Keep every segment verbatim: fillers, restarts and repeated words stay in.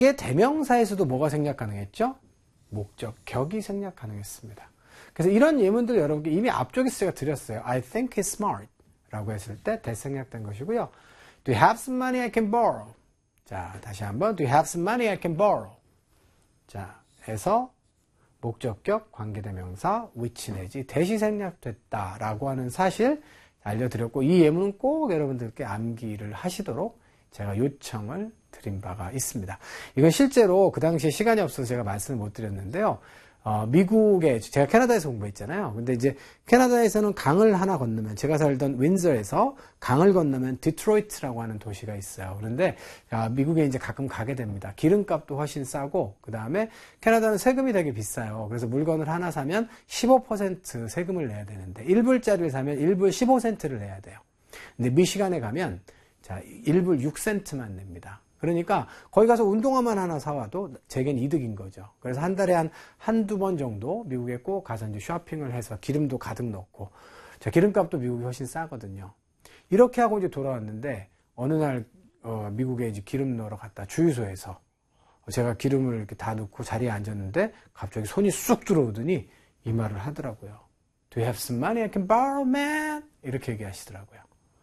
이게 대명사에서도 뭐가 생략 가능했죠? 목적격이 생략 가능했습니다. 그래서 이런 예문들 여러분께 이미 앞쪽에 제가 드렸어요. I think he's smart 라고 했을 때 대생략된 것이고요. Do you have some money I can borrow? 자, 다시 한번 Do you have some money I can borrow? 자, 해서 목적격 관계대명사 which 내지 대시 생략됐다라고 하는 사실 알려드렸고 이 예문은 꼭 여러분들께 암기를 하시도록 제가 요청을 드린 바가 있습니다. 이건 실제로 그 당시에 시간이 없어서 제가 말씀을 못 드렸는데요. 어, 미국에, 제가 캐나다에서 공부했잖아요. 근데 이제 캐나다에서는 강을 하나 건너면, 제가 살던 윈저에서 강을 건너면 디트로이트라고 하는 도시가 있어요. 그런데 아, 미국에 이제 가끔 가게 됩니다. 기름값도 훨씬 싸고, 그 다음에 캐나다는 세금이 되게 비싸요. 그래서 물건을 하나 사면 십오 퍼센트 세금을 내야 되는데, 일 불짜리를 사면 일 불 십오 센트를 내야 돼요. 근데 미시간에 가면, 자, 일 불 육 센트만 냅니다. 그러니까 거기 가서 운동화만 하나 사와도 제겐 이득인 거죠. 그래서 한 달에 한 한두 번 정도 미국에 꼭 가서 이제 쇼핑을 해서 기름도 가득 넣고, 자, 기름값도 미국이 훨씬 싸거든요. 이렇게 하고 이제 돌아왔는데 어느 날 어, 미국에 이제 기름 넣으러 갔다 주유소에서 제가 기름을 이렇게 다 넣고 자리에 앉았는데 갑자기 손이 쑥 들어오더니 이 말을 하더라고요. Do you have some money I can borrow, man? 이렇게 얘기하시더라고요.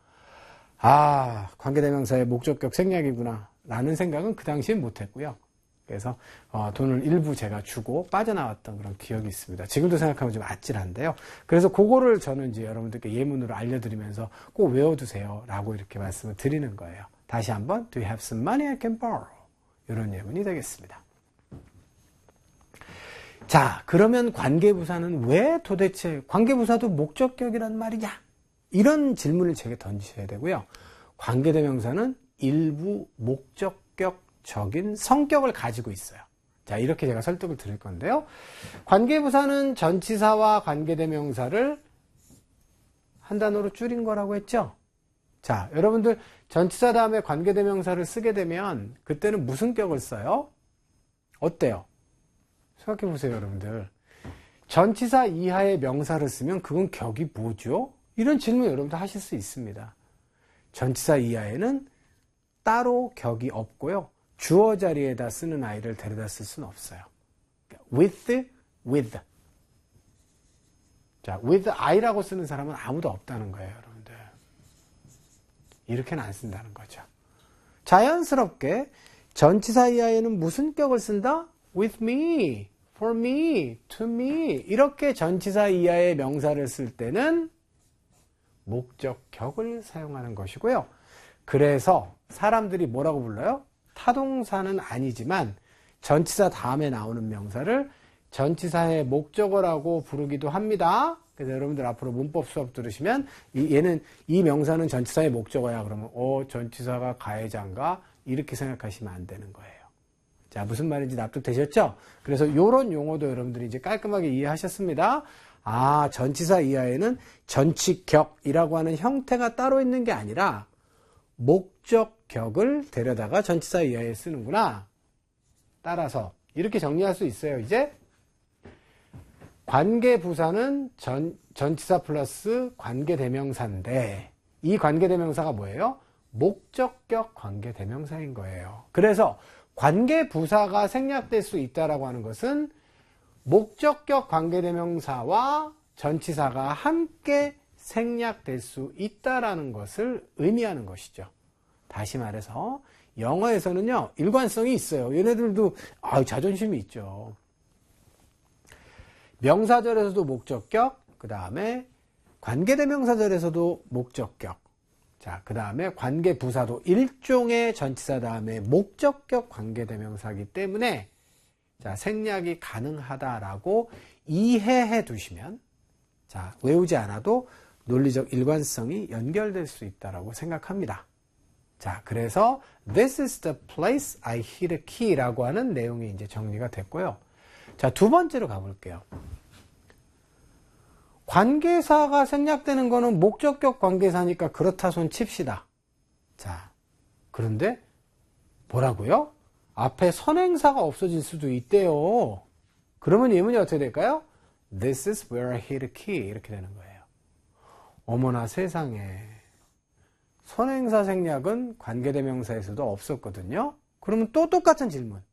아, 관계대명사의 목적격 생략이구나 라는 생각은 그 당시엔 못했고요. 그래서 어, 돈을 일부 제가 주고 빠져나왔던 그런 기억이 있습니다. 지금도 생각하면 좀 아찔한데요. 그래서 그거를 저는 이제 여러분들께 예문으로 알려드리면서 꼭 외워두세요 라고 이렇게 말씀을 드리는 거예요. 다시 한번 Do you have some money I can borrow? 이런 예문이 되겠습니다. 자, 그러면 관계부사는 왜 도대체 관계부사도 목적격이란 말이냐? 이런 질문을 제게 던지셔야 되고요. 관계대명사는 일부 목적격적인 성격을 가지고 있어요. 자, 이렇게 제가 설득을 드릴 건데요. 관계부사는 전치사와 관계대명사를 한 단어로 줄인 거라고 했죠? 자, 여러분들 전치사 다음에 관계대명사를 쓰게 되면 그때는 무슨 격을 써요? 어때요? 생각해 보세요, 여러분들. 전치사 이하의 명사를 쓰면 그건 격이 뭐죠? 이런 질문 여러분들 하실 수 있습니다. 전치사 이하에는 따로 격이 없고요. 주어 자리에다 쓰는 아이를 데려다 쓸 수는 없어요. with, with. 자, with I라고 쓰는 사람은 아무도 없다는 거예요, 여러분들. 이렇게는 안 쓴다는 거죠. 자연스럽게 전치사 이하에는 무슨 격을 쓴다? with me, for me, to me. 이렇게 전치사 이하의 명사를 쓸 때는 목적격을 사용하는 것이고요. 그래서 사람들이 뭐라고 불러요? 타동사는 아니지만 전치사 다음에 나오는 명사를 전치사의 목적어라고 부르기도 합니다. 그래서 여러분들 앞으로 문법 수업 들으시면 이, 얘는 이 명사는 전치사의 목적어야 그러면 어 전치사가 가해자인가? 이렇게 생각하시면 안 되는 거예요. 자, 무슨 말인지 납득되셨죠? 그래서 이런 용어도 여러분들이 이제 깔끔하게 이해하셨습니다. 아, 전치사 이하에는 전치격이라고 하는 형태가 따로 있는 게 아니라 목적격을 데려다가 전치사 이하에 쓰는구나. 따라서 이렇게 정리할 수 있어요. 이제 관계부사는 전, 전치사 플러스 관계대명사인데 이 관계대명사가 뭐예요? 목적격 관계대명사인 거예요. 그래서 관계부사가 생략될 수 있다라고 하는 것은 목적격 관계대명사와 전치사가 함께 생략될 수 있다라는 것을 의미하는 것이죠. 다시 말해서 영어에서는요, 일관성이 있어요. 얘네들도 아, 자존심이 있죠. 명사절에서도 목적격, 그 다음에 관계대명사절에서도 목적격, 자, 그 다음에 관계부사도 일종의 전치사 다음에 목적격 관계대명사이기 때문에 자, 생략이 가능하다라고 이해해 두시면, 자, 외우지 않아도 논리적 일관성이 연결될 수 있다라고 생각합니다. 자, 그래서 This is the place I hid a key라고 하는 내용이 이제 정리가 됐고요. 자, 두 번째로 가볼게요. 관계사가 생략되는 거는 목적격 관계사니까 그렇다 손 칩시다. 자, 그런데 뭐라고요? 앞에 선행사가 없어질 수도 있대요. 그러면 예문이 어떻게 될까요? This is where I hid a key. 이렇게 되는 거예요. 어머나 세상에. 선행사 생략은 관계대명사에서도 없었거든요. 그러면 또 똑같은 질문.